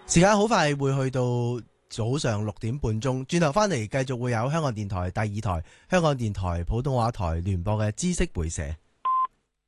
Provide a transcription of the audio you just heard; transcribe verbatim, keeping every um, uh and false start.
時間好快會去到早上六點半鐘，轉頭翻嚟繼續會有香港電台第二台、香港電台普通話台聯播嘅知識會社。